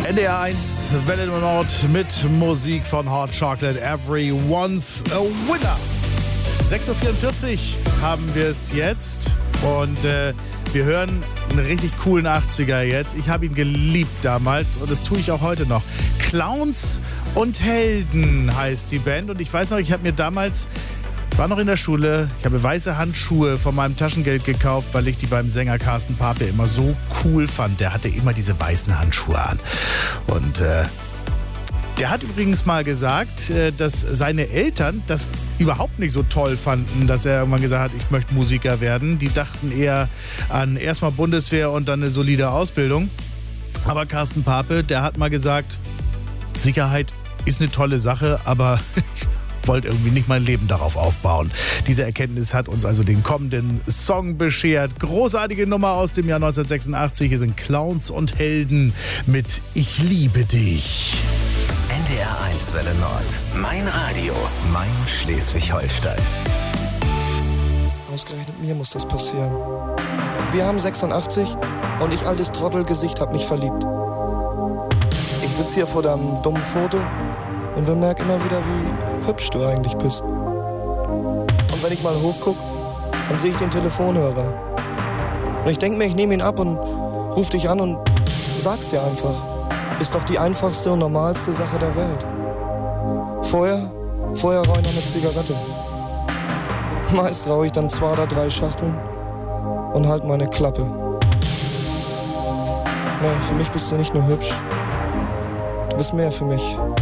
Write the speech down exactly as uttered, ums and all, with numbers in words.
N D R eins, Welle Nord mit Musik von Hot Chocolate, Everyone's a Winner. sechs Uhr vierundvierzig haben wir es jetzt und äh, wir hören einen richtig coolen achtziger jetzt. Ich habe ihn geliebt damals und das tue ich auch heute noch. Clowns und Helden heißt die Band und ich weiß noch, ich habe mir damals, ich war noch in der Schule, ich habe weiße Handschuhe von meinem Taschengeld gekauft, weil ich die beim Sänger Carsten Pape immer so cool fand. Der hatte immer diese weißen Handschuhe an und äh, der hat übrigens mal gesagt, dass seine Eltern das überhaupt nicht so toll fanden, dass er irgendwann gesagt hat, ich möchte Musiker werden. Die dachten eher an erstmal Bundeswehr und dann eine solide Ausbildung. Aber Carsten Pape, der hat mal gesagt, Sicherheit ist eine tolle Sache, aber ich wollte irgendwie nicht mein Leben darauf aufbauen. Diese Erkenntnis hat uns also den kommenden Song beschert. Großartige Nummer aus dem Jahr neunzehnhundertsechsundachtzig. Hier sind Clowns und Helden mit Ich liebe dich. N D R eins Welle Nord. Mein Radio. Mein Schleswig-Holstein. Ausgerechnet mir muss das passieren. Wir haben sechsundachtzig und ich, altes Trottelgesicht, hab mich verliebt. Ich sitz hier vor deinem dummen Foto und bemerk immer wieder, wie hübsch du eigentlich bist. Und wenn ich mal hochguck, dann sehe ich den Telefonhörer. Und ich denk mir, ich nehme ihn ab und ruf dich an und sag's dir einfach. Ist doch die einfachste und normalste Sache der Welt. Vorher, vorher rauche ich noch eine Zigarette. Meist rauche ich dann zwei oder drei Schachteln und halt meine Klappe. Nee, für mich bist du nicht nur hübsch. Du bist mehr für mich.